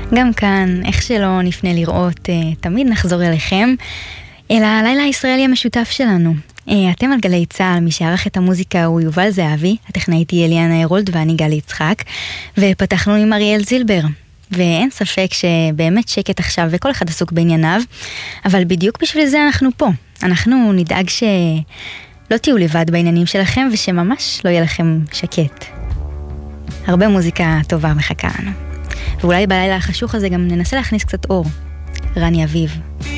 גם כאן, איך שלא נפנה לראות, תמיד נחזור אליכם, אל הלילה הישראלי המשותף שלנו. אתם על גלי צהל, מי שערך את המוזיקה הוא יובל זהבי, הטכנאית היא אליאנה הרולד ואני גלי יצחק, ופתחנו עם אריאל זילבר. ואין ספק שבאמת שקט עכשיו וכל אחד עסוק בענייניו, אבל בדיוק בשביל זה אנחנו פה. אנחנו נדאג שלא תהיו לבד בעניינים שלכם ושממש לא יהיה לכם שקט. הרבה מוזיקה טובה מחכה לנו. ואולי בלילה החשוך הזה גם ננסה להכניס קצת אור. רני אביב.